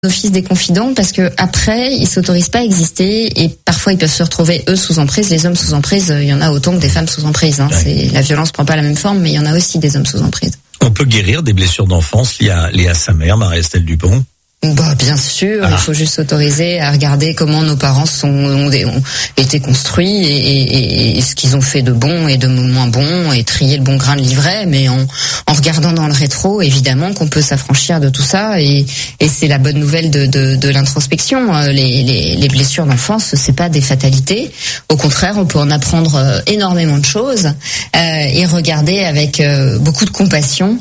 office des confidents parce que après ils s'autorisent pas à exister et parfois ils peuvent se retrouver eux sous emprise. Les hommes sous emprise, il y en a autant que des femmes sous emprise. Ouais. C'est la violence prend pas la même forme, mais il y en a aussi des hommes sous emprise. On peut guérir des blessures d'enfance liées à sa mère, Marie-Estelle Dupont. Bah bien sûr, il faut juste s'autoriser à regarder comment nos parents ont été construits et ce qu'ils ont fait de bon et de moins bon et trier le bon grain de livret, mais en regardant dans le rétro, évidemment qu'on peut s'affranchir de tout ça et c'est la bonne nouvelle de l'introspection. Les blessures d'enfance, c'est pas des fatalités. Au contraire, on peut en apprendre énormément de choses et regarder avec beaucoup de compassion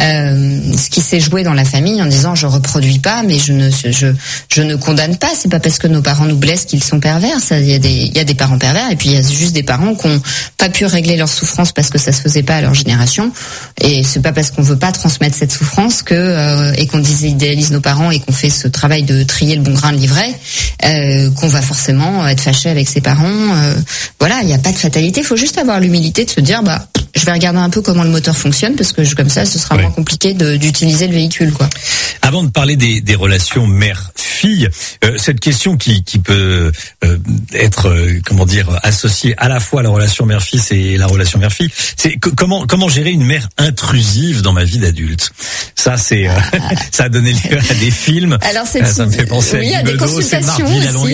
ce qui s'est joué dans la famille en disant je reproduis pas, mais je ne condamne pas. C'est pas parce que nos parents nous blessent qu'ils sont pervers. Il y a des parents pervers et puis il y a juste des parents qui ont pas pu régler leur souffrance parce que ça se faisait pas à leur génération. Et c'est pas parce qu'on veut pas transmettre cette souffrance et qu'on idéalise nos parents et qu'on fait ce travail de trier le bon grain de livret qu'on va forcément être fâché avec ses parents. Voilà, il y a pas de fatalité. Il faut juste avoir l'humilité de se dire je vais regarder un peu comment le moteur fonctionne parce que comme ça ce sera moins compliqué d'utiliser le véhicule, quoi. Avant de parler des relations mère-fille, cette question qui peut être associée à la fois à la relation mère-fils et la relation mère-fille, c'est comment gérer une mère intrusive dans ma vie d'adulte. Ça c'est ça a donné lieu à des films. Alors ça me fait penser à des consultations aussi.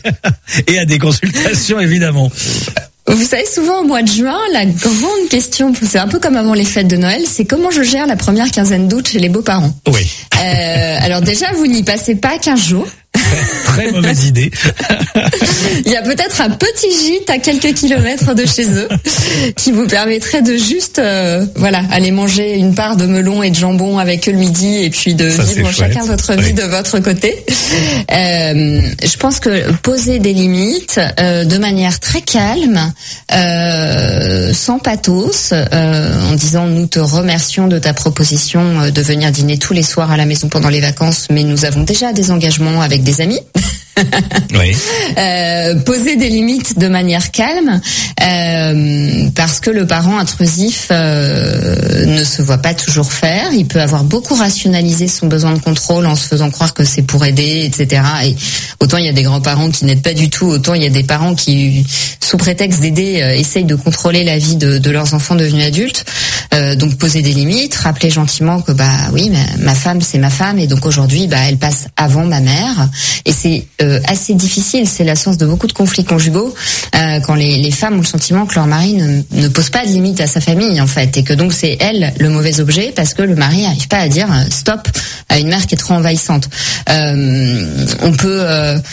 Et à des consultations évidemment. Vous savez, souvent au mois de juin, la grande question, c'est un peu comme avant les fêtes de Noël, c'est comment je gère la première quinzaine d'août chez les beaux-parents. Oui. Alors déjà, vous n'y passez pas 15 jours. Très mauvaise idée. Il y a peut-être un petit gîte à quelques kilomètres de chez eux qui vous permettrait de juste aller manger une part de melon et de jambon avec eux le midi et puis de vivre chacun votre vie de votre côté. Je pense que poser des limites de manière très calme, sans pathos, en disant nous te remercions de ta proposition de venir dîner tous les soirs à la maison pendant les vacances, mais nous avons déjà des engagements avec des amis. Oui. Poser des limites de manière calme parce que le parent intrusif ne se voit pas toujours faire. Il peut avoir beaucoup rationalisé son besoin de contrôle en se faisant croire que c'est pour aider, etc. Et autant il y a des grands-parents qui n'aident pas du tout, autant il y a des parents qui, sous prétexte d'aider, essayent de contrôler la vie de leurs enfants devenus adultes. Donc poser des limites, rappeler gentiment que ma femme c'est ma femme et donc aujourd'hui elle passe avant ma mère et c'est assez difficile, c'est la source de beaucoup de conflits conjugaux quand les femmes ont le sentiment que leur mari ne pose pas de limite à sa famille en fait et que donc c'est elle le mauvais objet parce que le mari n'arrive pas à dire stop à une mère qui est trop envahissante. On peut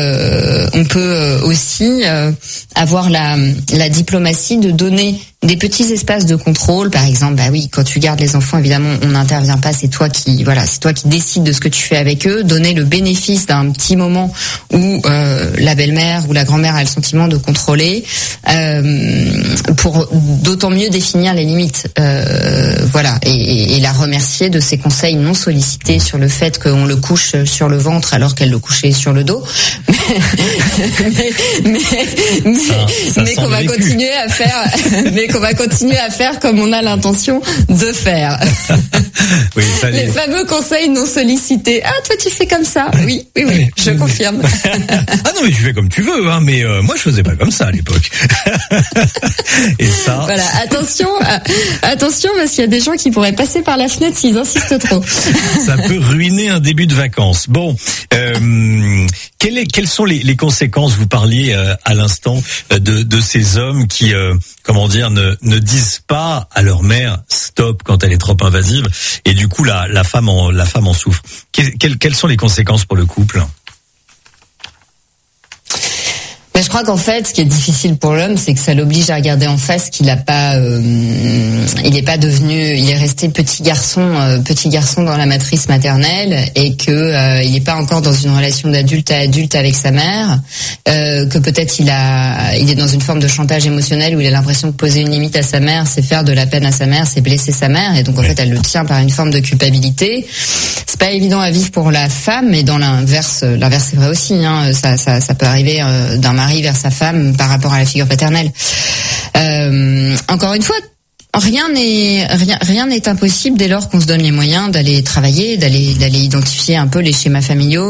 aussi avoir la diplomatie de donner des petits espaces de contrôle, par exemple, quand tu gardes les enfants, évidemment, on n'intervient pas, c'est toi qui décides de ce que tu fais avec eux, donner le bénéfice d'un petit moment où la belle-mère ou la grand-mère a le sentiment de contrôler, pour d'autant mieux définir les limites, et la remercier de ses conseils non sollicités sur le fait qu'on le couche sur le ventre alors qu'elle le couchait sur le dos, mais qu'on va continuer à faire, qu'on va continuer à faire comme on a l'intention de faire. Oui, les fameux conseils non sollicités. Ah, toi tu fais comme ça. Oui, je confirme. Ah non, mais tu fais comme tu veux, mais moi je faisais pas comme ça à l'époque. Et ça. Voilà, attention parce qu'il y a des gens qui pourraient passer par la fenêtre s'ils insistent trop. Ça peut ruiner un début de vacances. Bon, quelles sont les conséquences? Vous parliez à l'instant de ces hommes qui ne disent pas à leur mère stop quand elle est trop invasive et du coup la femme en souffre. Quelles sont les conséquences pour le couple? Je crois qu'en fait, ce qui est difficile pour l'homme, c'est que ça l'oblige à regarder en face qu'il a pas, il est resté petit garçon dans la matrice maternelle et que il n'est pas encore dans une relation d'adulte à adulte avec sa mère, que peut-être il est dans une forme de chantage émotionnel où il a l'impression que poser une limite à sa mère, c'est faire de la peine à sa mère, c'est blesser sa mère et donc en fait elle le tient par une forme de culpabilité. C'est pas évident à vivre pour la femme, mais dans l'inverse c'est vrai aussi, ça peut arriver d'un mari vers sa femme par rapport à la figure paternelle. Encore une fois, Rien n'est impossible dès lors qu'on se donne les moyens d'aller travailler, d'aller identifier un peu les schémas familiaux